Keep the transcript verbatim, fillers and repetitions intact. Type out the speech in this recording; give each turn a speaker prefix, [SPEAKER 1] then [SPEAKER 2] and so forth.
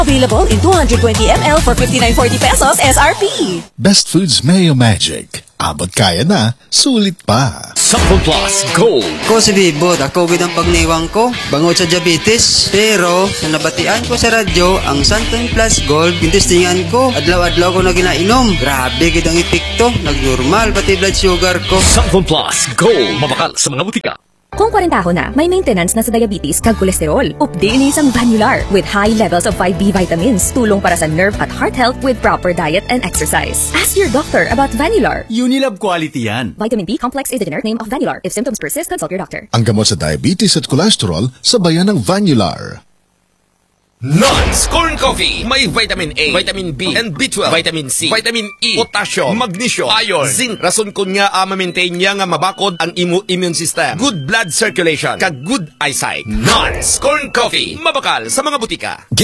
[SPEAKER 1] Available in two hundred twenty milliliters for fifty-nine forty pesos S R P.
[SPEAKER 2] Best Foods Mayo Magic. Abot kaya na, sulit pa.
[SPEAKER 3] Sample Plus Gold.
[SPEAKER 4] Ko si Bibot, ako gid ang pagniwang ko. Bangod sa diabetes. Pero, sa nabatian ko sa radyo, ang Santon Plus Gold, intestingan ko. Adlaw-adlaw ko na ginainom. Grabe gid ang epekto. Nagnormal pati blood sugar ko.
[SPEAKER 3] Sample Plus Gold. Mabakal sa mga butika.
[SPEAKER 5] Kung kwarentaho na, may maintenance na sa diabetes kag kolesterol. Update ni isang Vanular with high levels of five B vitamins. Tulong para sa nerve at heart health with proper diet and exercise. Ask your doctor about Vanular.
[SPEAKER 6] Unilab quality yan.
[SPEAKER 5] Vitamin B complex is the generic name of Vanular. If symptoms persist, consult your doctor.
[SPEAKER 2] Ang gamot sa diabetes at cholesterol, sabayan ng Vanular.
[SPEAKER 3] Nons Corn Coffee. May vitamin A, vitamin B, and B twelve, vitamin C, vitamin E, potassium, magnesium, iron, zinc. Rason ko nga uh, ma-maintain niya nga mabakod ang imo immune system. Good blood circulation, kag good eyesight. Nons Corn Coffee. Mabakal sa mga butika.